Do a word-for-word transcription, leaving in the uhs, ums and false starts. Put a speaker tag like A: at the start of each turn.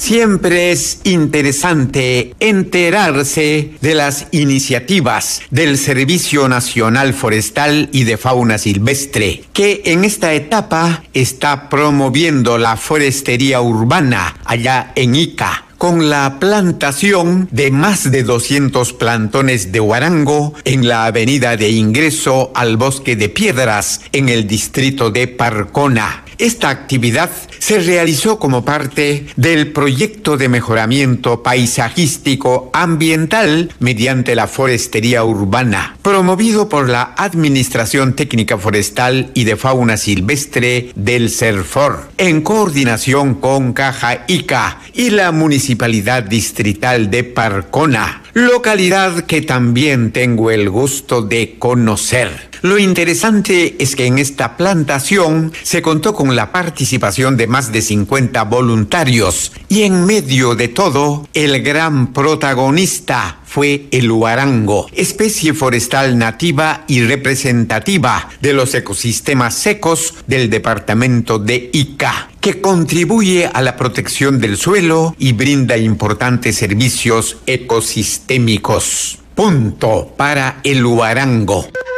A: Siempre es interesante enterarse de las iniciativas del Servicio Nacional Forestal y de Fauna Silvestre, que en esta etapa está promoviendo la forestería urbana allá en Ica, con la plantación de más de doscientos plantones de huarango en la avenida de ingreso al Bosque de Piedras, en el distrito de Parcona. Esta actividad se realizó como parte del proyecto de mejoramiento paisajístico ambiental mediante la forestería urbana, promovido por la Administración Técnica Forestal y de Fauna Silvestre del CERFOR, en coordinación con Caja Ica y la Municipalidad Distrital de Parcona, localidad que también tengo el gusto de conocer. Lo interesante es que en esta plantación se contó con la participación de más de cincuenta voluntarios y en medio de todo, el gran protagonista fue el huarango, especie forestal nativa y representativa de los ecosistemas secos del departamento de Ica, que contribuye a la protección del suelo y brinda importantes servicios ecosistémicos. Punto para el huarango.